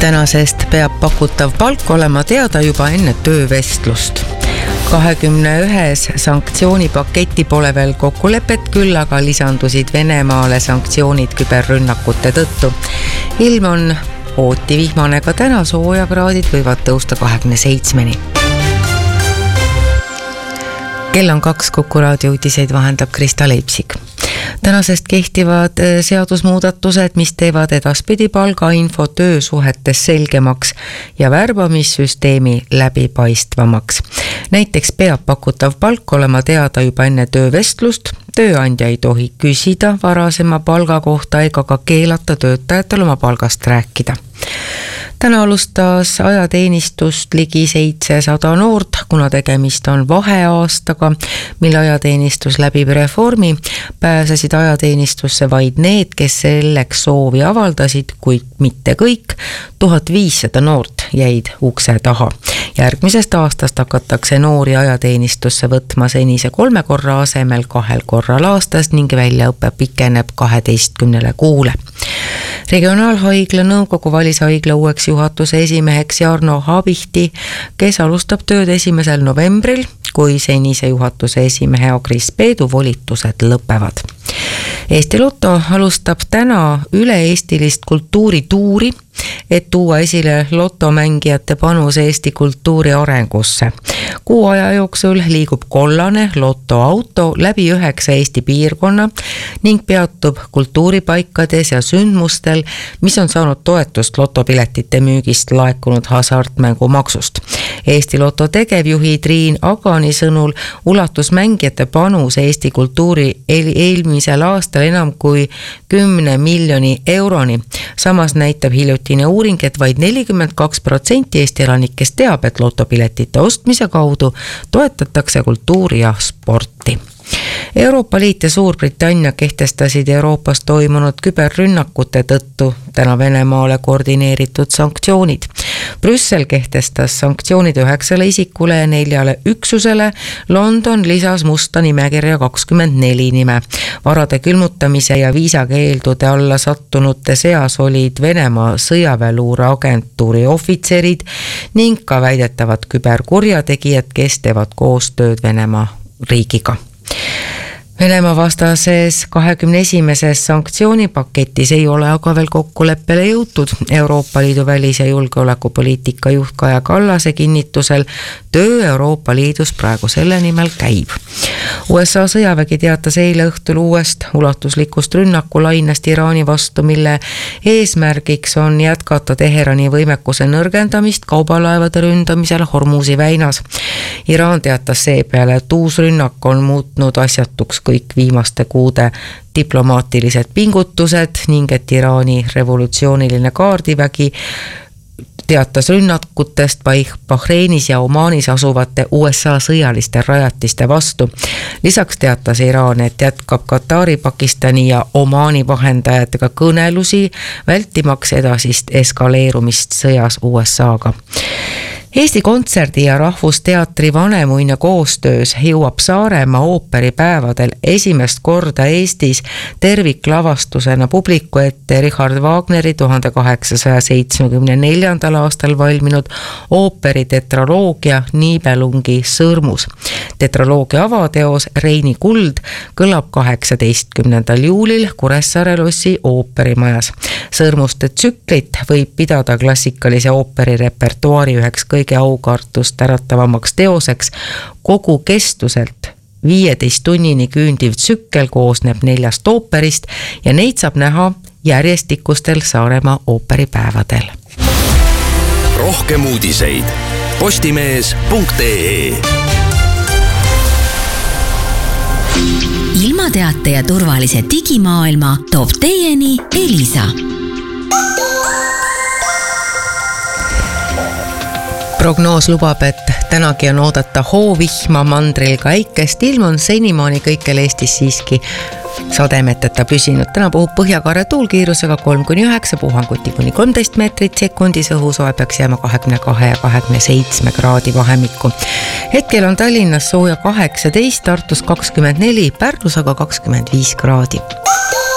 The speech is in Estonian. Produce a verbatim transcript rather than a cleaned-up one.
Tänasest peab pakutav palk olema teada juba enne töövestlust. kahekümne ühes sanktsioonipaketi pole veel kokkulepet, küll aga lisandusid Venemaale sanktsioonid küberrünnakute tõttu. Ilm on ooti vihmane ka täna, soojakraadid võivad tõusta kahekümne seitsmeni. Kell on kaks, Kuku raadio uudiseid vahendab Krista Leipsik. Tänasest kehtivad seadusmuudatused, mis teevad edaspidi palgainfo töösuhetes selgemaks ja värbamissüsteemi läbipaistvamaks. Näiteks peab pakutav palk olema teada juba enne töövestlust, tööandja ei tohi küsida varasema palga kohta ega ka keelata töötajatel oma palgast rääkida. Täna alustas ajateenistust ligi seitsesada noort, kuna tegemist on vaheaastaga, mille ajateenistus läbib reformi, pääsesid ajateenistusse vaid need, kes selleks soovi avaldasid, kuid mitte kõik. tuhat viissada noort jäid ukse taha. Järgmisest aastast hakatakse noori ajateenistusse võtma senise kolme korra asemel kahel korral aastas ning väljaõpe pikeneb kaheteistkümnele kuule. Regionaalhaigla nõukogu valis haigla uueks juhatuse esimeheks Jarno Habihti, kes alustab tööd esimesel novembril, kui senise juhatuse esimehe Kris Peedu volitused lõpevad. Eesti Lotto alustab täna üle-eestilist kultuurituuri, et tuua esile lotomängijate panus Eesti kultuuri arengusse. Kuu aja jooksul liigub kollane lotoauto läbi üheksa Eesti piirkonna ning peatub kultuuripaikades ja sündmustel, mis on saanud toetust lotopiletite müügist laekunud hasartmängumaksust. Eesti Loto tegevjuhi Triin Agani sõnul ulatus mängijate panus Eesti kultuuri eelmisel aastal enam kui kümne miljoni euroni. Samas näitab hiljutine uuring, et vaid nelikümmend kaks protsenti Eesti elanikest teab, et lotopiletite ostmise kaudu toetatakse kultuuri ja sporti. Euroopa Liit ja Suurbritannia kehtestasid Euroopas toimunud küberrünnakute tõttu täna Venemaale koordineeritud sanktsioonid. Brüssel kehtestas sanktsioonid üheksale isikule ja neljale üksusele, London lisas musta nimekirja kakskümmend neli nime. Varade külmutamise ja viisakeeldude alla sattunute seas olid Venemaa sõjaväeluure agentuuri ohvitserid ning ka väidetavad küberkurjategijad, kes teevad koostööd Venemaa riigiga. Venemaa vastases kahekümne esimeses sanktsioonipaketis ei ole aga veel kokkuleppele jõutud. Euroopa Liidu välis- ja julgeolekupoliitika juht Kaja Kallase kinnitusel töö Euroopa Liidus praegu selle nimel käib. U S A sõjavägi teatas eile õhtul uuest ulatuslikust rünnakulainest Iraani vastu, mille eesmärgiks on jätkata Teherani võimekuse nõrgendamist kaubalaevade ründamisel Hormuzi väinas. Iraan teatas seepeale, et uus rünnak on muutnud asjatuks kõik viimaste kuude diplomaatilised pingutused ning et Iraani revolutsiooniline kaardivägi teatas rünnakutest Bahreinis ja Omaanis asuvate U S A sõjaliste rajatiste vastu. Lisaks teatas Iraan, et jätkab Katari, Pakistani ja Omaani vahendajatega kõnelusi, vältimaks edasist eskaleerumist sõjas U S A-ga. Eesti Kontserdi ja Rahvusteatri Vanemuine koostöös jõuab Saaremaa ooperipäevadel esimest korda Eestis terviklavastusena publiku ette Richard Wagneri tuhande kaheksasaja seitsmekümne neljandal aastal valminud ooperi tetraloogia Nibelungi sõrmus. Tetraloogia avateos Reini kuld kõlab kaheksateistkümnendal juulil Kuressaare lossi ooperimajas. Sõrmuste tsüklit võib pidada klassikalise ooperi repertuaari üheks kõige aukartust äratavamaks teoseks. Kogu kestuselt viieteist tunnini küündiv tsükkel koosneb neljast ooperist ja neid saab näha järjestikustel Saaremaa ooperipäevadel. Rohkem uudiseid postimees punkt ee. Ilmateate ja turvalise digimaailma toob teieni Elisa. Prognoos lubab, et tänagi on oodata hoovihma, mandril ka äikest. Ilm on senimaani kõikjal Eestis siiski sademeteta püsinud. Täna puhub põhjakaare tuul kiirusega kolm kuni üheksa, puhanguti kuni kolmteist meetrit sekundis, õhusoe peaks jääma kahekümne kahe ja kahekümne seitsme kraadi vahemikku. Hetkel on Tallinnas sooja kaheksateist, Tartus kakskümmend neli, Pärnus aga kakskümmend viis kraadi.